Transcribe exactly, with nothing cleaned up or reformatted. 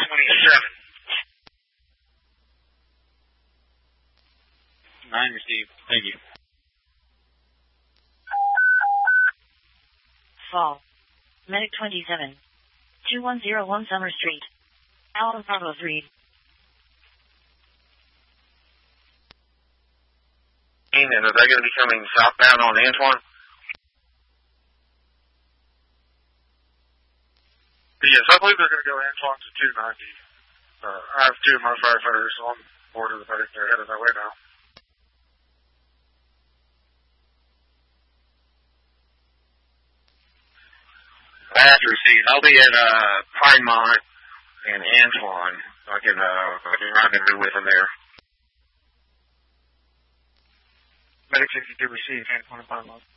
twenty-seven. nine received. Thank you. Fall. Medic twenty-seven. two one zero one Summer Street. Alpha Bravo three. And are they going to be coming southbound on Antoine? Yes, I believe they're going to go Antoine to two ninety. Uh, I have two of my firefighters on board of the medic. They're headed that way now. Last received. I'll be at uh, Pinemont and Antoine. I can, uh, I can rendezvous with them there. Medic sixty-two received, Antoine and Pinemont.